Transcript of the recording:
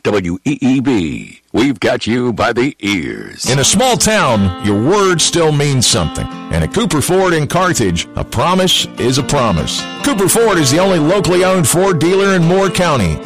WEEB, we've got you by the ears. In a small town, your word still means something. And at Cooper Ford in Carthage, a promise is a promise. Cooper Ford is the only locally owned Ford dealer in Moore County.